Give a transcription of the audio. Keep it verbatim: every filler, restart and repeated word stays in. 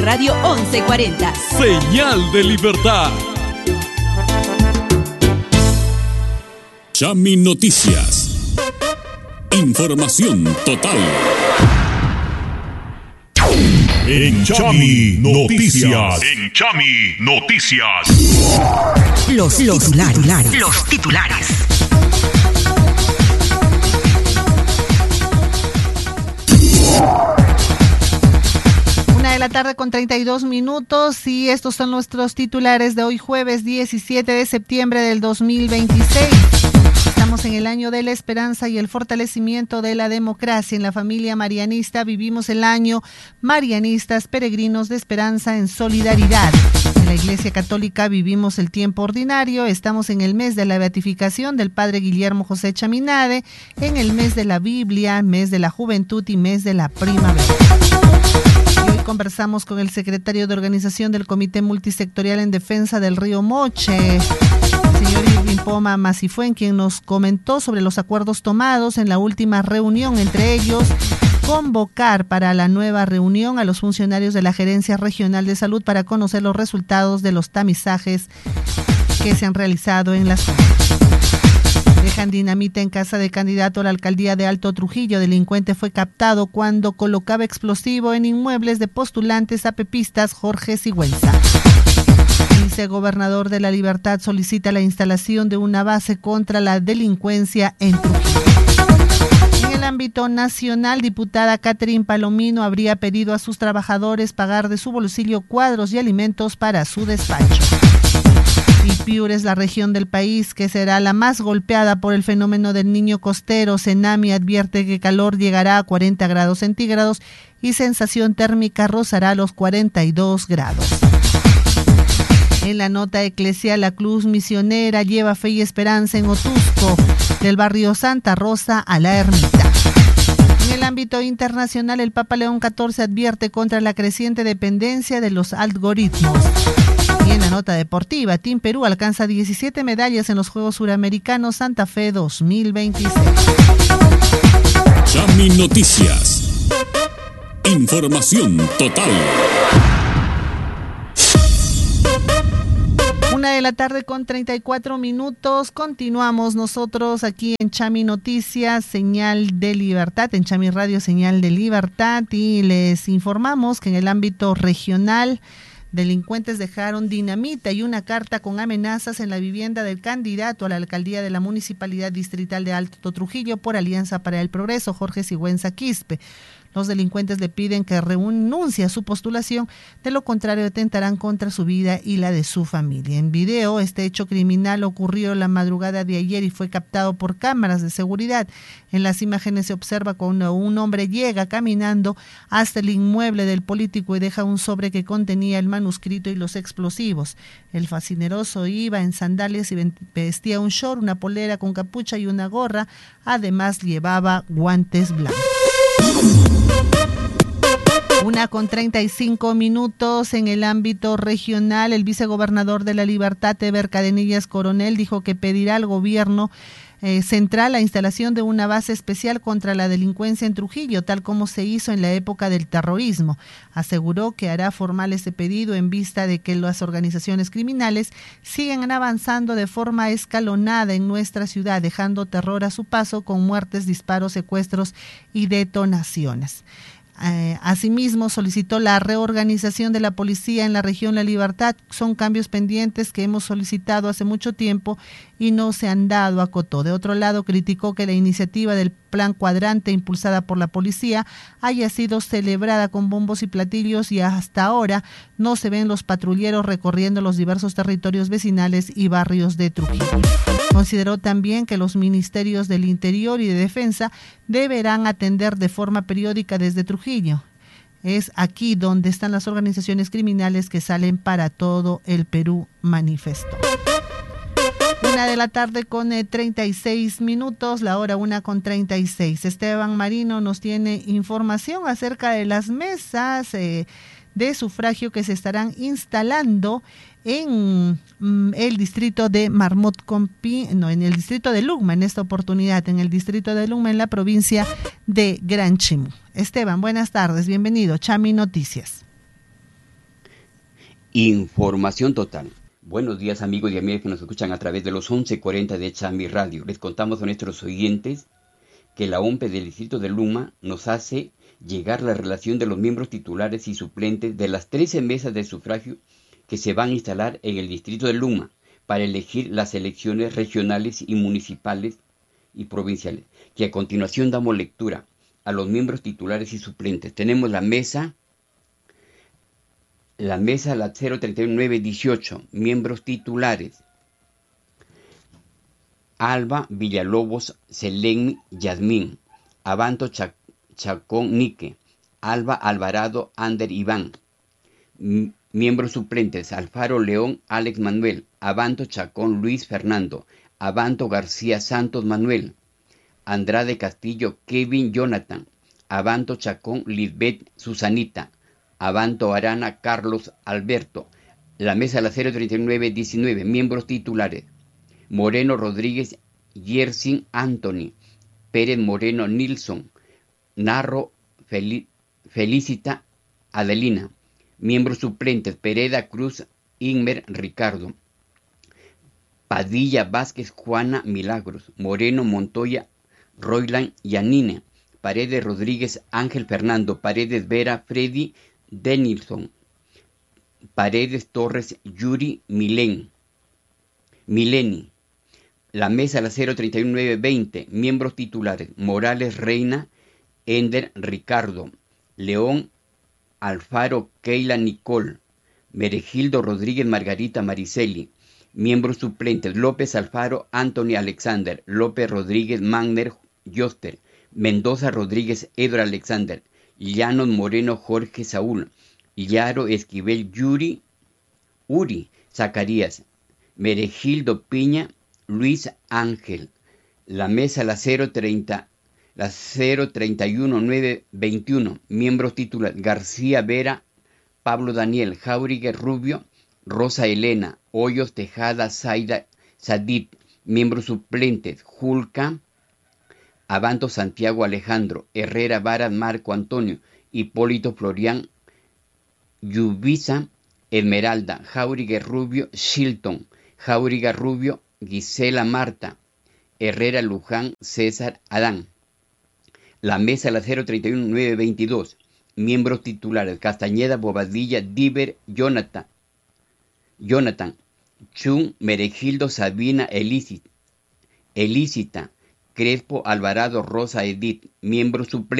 Radio once cuarenta. Señal de libertad. Chami Noticias. Información total. En Chami Noticias. En Chami Noticias. Los, los titulares. Los titulares. Una de la tarde con treinta y dos minutos y estos son nuestros titulares de hoy jueves diecisiete de septiembre del dos mil veintiséis. Estamos en el año de la esperanza y el fortalecimiento de la democracia. En la familia marianista vivimos el año Marianistas Peregrinos de Esperanza en Solidaridad. En la Iglesia Católica vivimos el tiempo ordinario. Estamos en el mes de la beatificación del Padre Guillermo José Chaminade, en el mes de la Biblia, mes de la juventud y mes de la primavera. Y hoy conversamos con el secretario de organización del Comité Multisectorial en Defensa del Río Moche, el señor Irving Poma Masifuen, quien nos comentó sobre los acuerdos tomados en la última reunión, entre ellos convocar para la nueva reunión a los funcionarios de la Gerencia Regional de Salud para conocer los resultados de los tamizajes que se han realizado en la zona. Dejan dinamita en casa de candidato a la alcaldía de Alto Trujillo. Delincuente fue captado cuando colocaba explosivo en inmuebles de postulantes apepistas. Jorge Sigüenza. Vicegobernador de La Libertad solicita la instalación de una base contra la delincuencia en Trujillo. En el ámbito nacional, diputada Catherine Palomino habría pedido a sus trabajadores pagar de su bolsillo cuadros y alimentos para su despacho. Y Piura es la región del país que será la más golpeada por el fenómeno del niño costero. Senami advierte que calor llegará a cuarenta grados centígrados y sensación térmica rozará los cuarenta y dos grados. En la nota eclesial, la Cruz Misionera lleva fe y esperanza en Otusco, del barrio Santa Rosa a la Ermita. En el ámbito internacional, el Papa León catorce advierte contra la creciente dependencia de los algoritmos. Y en la nota deportiva, Team Perú alcanza diecisiete medallas en los Juegos Suramericanos Santa Fe dos mil veintiséis. Chami Noticias. Información total. Una de la tarde con treinta y cuatro minutos. Continuamos nosotros aquí en Chami Noticias, Señal de Libertad, en Chami Radio, Señal de Libertad, y les informamos que en el ámbito regional, delincuentes dejaron dinamita y una carta con amenazas en la vivienda del candidato a la alcaldía de la Municipalidad Distrital de Alto Trujillo por Alianza para el Progreso, Jorge Sigüenza Quispe. Los delincuentes le piden que renuncie a su postulación, de lo contrario atentarán contra su vida y la de su familia. En video, este hecho criminal ocurrió la madrugada de ayer y fue captado por cámaras de seguridad. En las imágenes se observa cuando un hombre llega caminando hasta el inmueble del político y deja un sobre que contenía el manuscrito y los explosivos. El fascineroso iba en sandalias y vestía un short, una polera con capucha y una gorra. Además llevaba guantes blancos. Una con treinta y cinco minutos. En el ámbito regional, el vicegobernador de La Libertad, Eber Cadenillas Coronel, dijo que pedirá al gobierno eh, central la instalación de una base especial contra la delincuencia en Trujillo, tal como se hizo en la época del terrorismo. Aseguró que hará formal ese pedido en vista de que las organizaciones criminales siguen avanzando de forma escalonada en nuestra ciudad, dejando terror a su paso con muertes, disparos, secuestros y detonaciones. Eh, asimismo, solicitó la reorganización de la policía en la región La Libertad. Son cambios pendientes que hemos solicitado hace mucho tiempo y no se han dado, acotó. De otro lado, criticó que la iniciativa del Plan Cuadrante impulsada por la policía haya sido celebrada con bombos y platillos y hasta ahora no se ven los patrulleros recorriendo los diversos territorios vecinales y barrios de Trujillo. Consideró también que los ministerios del Interior y de Defensa deberán atender de forma periódica desde Trujillo. Es aquí donde están las organizaciones criminales que salen para todo el Perú, manifestó. Una de la tarde con eh, treinta y seis minutos, la hora una con treinta y seis. Esteban Marino nos tiene información acerca de las mesas eh, de sufragio que se estarán instalando en mm, el distrito de Marmot Compi, no, en el distrito de Lugma, en esta oportunidad, en el distrito de Lugma, en la provincia de Gran Chimú. Esteban, buenas tardes, bienvenido, Chami Noticias. Información total. Buenos días amigos y amigas que nos escuchan a través de los once cuarenta de Chami Radio. Les contamos a nuestros oyentes que la O M P E del Distrito de Luma nos hace llegar la relación de los miembros titulares y suplentes de las trece mesas de sufragio que se van a instalar en el Distrito de Luma para elegir las elecciones regionales y municipales y provinciales, que a continuación damos lectura a los miembros titulares y suplentes. Tenemos la mesa, la mesa la cero treinta y nueve dieciocho, miembros titulares: Alba Villalobos Selén Yasmín, Abanto Chac Chacón Nique, Alba Alvarado Ander Iván. M miembros suplentes: Alfaro León Alex Manuel, Abanto Chacón Luis Fernando, Abanto García Santos Manuel, Andrade Castillo Kevin Jonathan, Abanto Chacón Lisbeth Susanita, Abanto Arana Carlos Alberto. La mesa la cero treinta y nueve diecinueve, miembros titulares: Moreno Rodríguez Yersin Anthony, Pérez Moreno Nilsson, Narro Fel Felicita Adelina. Miembros suplentes: Pereda Cruz Inmer Ricardo, Padilla Vázquez Juana Milagros, Moreno Montoya Roylan Yanine, Paredes Rodríguez Ángel Fernando, Paredes Vera Freddy Denilson, Paredes Torres Yuri Milen, Mileni. La mesa la cero treinta y nueve veinte, miembros titulares: Morales Reina Ender Ricardo, León Alfaro Keila Nicole, Meregildo Rodríguez Margarita Mariceli. Miembros suplentes: López Alfaro Anthony Alexander, López Rodríguez Magner Yoster, Mendoza Rodríguez Edro Alexander, Llanos Moreno Jorge Saúl, Yaro Esquivel Yuri Uri Zacarías, Meregildo Piña Luis Ángel. La mesa la cero treinta, la cero treinta y uno nueve veintiuno, miembros titulares: García Vera Pablo Daniel, Jauregui Rubio Rosa Elena, Hoyos Tejada Zaida Sadid. Miembros suplentes: Julca Abanto Santiago Alejandro, Herrera Varas Marco Antonio, Hipólito Florian Yubisa Esmeralda, Jauregui Rubio Shilton, Jauregui Rubio Gisela Marta, Herrera Luján César Adán. La mesa la cero treinta y uno nueve veintidós, miembros titulares: Castañeda Bobadilla Diver Jonathan, Jonathan Chun Meregildo Sabina Elícita, Elícita Crespo Alvarado Rosa Edith. Miembros suplentes: